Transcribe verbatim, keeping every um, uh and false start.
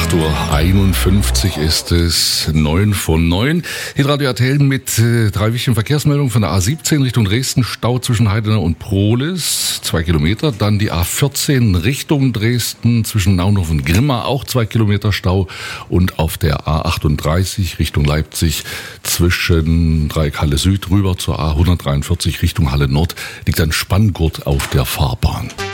acht Uhr einundfünfzig ist es, neun von neun. Hitradio Athelden mit äh, drei wichtigen Verkehrsmeldungen von der A siebzehn Richtung Dresden, Stau zwischen Heidenau und Prohlis, zwei Kilometer. Dann die A vierzehn Richtung Dresden zwischen Naunhof und Grimma, auch zwei Kilometer Stau. Und auf der A achtunddreißig Richtung Leipzig zwischen Dreieck-Halle Süd rüber zur A hundertdreiundvierzig Richtung Halle Nord liegt ein Spanngurt auf der Fahrbahn.